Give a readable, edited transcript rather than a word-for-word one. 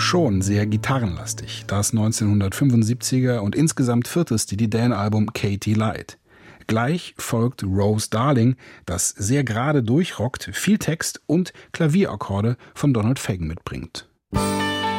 schon sehr gitarrenlastig, das 1975er und insgesamt vierte Steely Dan-Album Katy Light. Gleich folgt Rose Darling, das sehr gerade durchrockt, viel Text und Klavierakkorde von Donald Fagen mitbringt.